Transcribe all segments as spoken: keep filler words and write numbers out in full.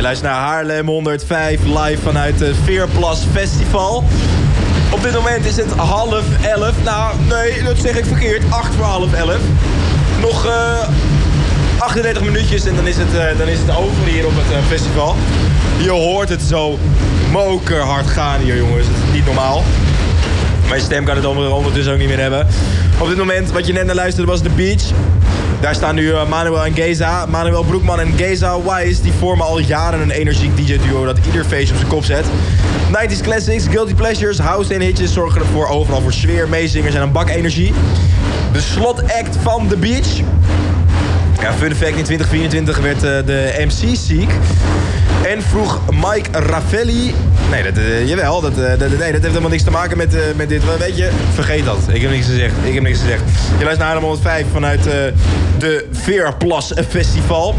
luistert naar Haarlem honderdvijf live vanuit het Veerplas Festival. Op dit moment is het half elf. Nou, nee, dat zeg ik verkeerd. Acht voor half elf. Nog uh, achtendertig minuutjes en dan is, het, uh, dan is het over hier op het uh, festival. Je hoort het zo mokerhard gaan hier, jongens. Het is niet normaal. Mijn stem kan het ondertussen ook niet meer hebben. Op dit moment, wat je net naar luisterde, was The Beach. Daar staan nu uh, Manuel en Geza. Manuel Broekman en Geza Wise. Die vormen al jaren een energiek D J-duo dat ieder feestje op zijn kop zet. nineties classics, guilty pleasures, house en hitjes zorgen ervoor overal voor sfeer, meezingers en een bak energie. De slotact van The Beach. Ja, fun fact, in twintig vierentwintig werd uh, de M C ziek. En vroeg Mike Raffelli... Nee, dat, uh, jawel, dat, uh, dat, nee, dat heeft helemaal niks te maken met, uh, met dit. Weet je, vergeet dat. Ik heb niks gezegd. Ik heb niks gezegd. Je luistert naar Haarlem honderdvijf vanuit uh, de Veerplas Festival.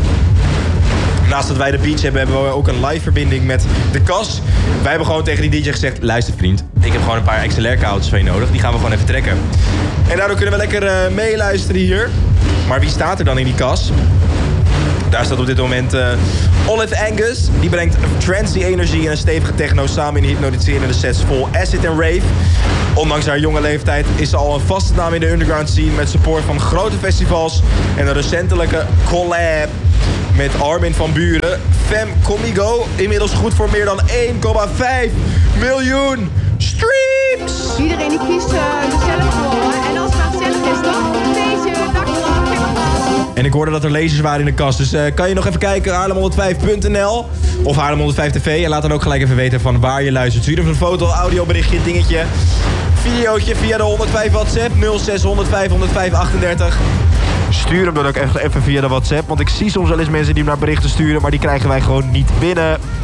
Naast dat wij de beach hebben, hebben we ook een live verbinding met de Kas. Wij hebben gewoon tegen die D J gezegd... Luister vriend, ik heb gewoon een paar X L R-kabels van je nodig. Die gaan we gewoon even trekken. En daardoor kunnen we lekker uh, meeluisteren hier. Maar wie staat er dan in die Kas? Daar staat op dit moment uh, Olive Angus. Die brengt trancy energie en een stevige techno samen in hypnotiserende sets vol acid en rave. Ondanks haar jonge leeftijd is ze al een vaste naam in de underground scene... met support van grote festivals en een recentelijke collab met Armin van Buren. Fem Comigo, inmiddels goed voor meer dan één komma vijf miljoen streams! Iedereen die kiest uh, gezellig voor. En als het gezellig is, dan deze dagblad. En ik hoorde dat er lasers waren in de kast. Dus uh, kan je nog even kijken, Haarlem honderdvijf punt n l of Haarlem honderdvijf T V. En laat dan ook gelijk even weten van waar je luistert. Stuur even een foto, audioberichtje, dingetje, videootje via de honderdvijf WhatsApp nul zes honderdvijf honderdvijf achtendertig. Stuur hem dan ook echt even via de WhatsApp. Want ik zie soms wel eens mensen die hem naar berichten sturen, maar die krijgen wij gewoon niet binnen.